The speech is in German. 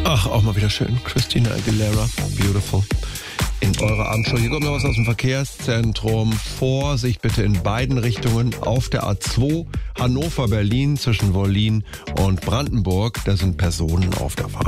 Ach, auch mal wieder schön. Christina Aguilera, beautiful. In eurer Abendshow. Hier kommt noch was aus dem Verkehrszentrum. Vorsicht bitte in beiden Richtungen auf der A2 Hannover-Berlin zwischen Wollin und Brandenburg. Da sind Personen auf der Fahrt.